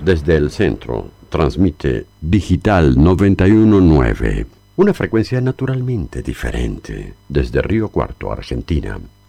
Desde el centro, transmite Digital 919, una frecuencia naturalmente diferente, desde Río Cuarto, Argentina.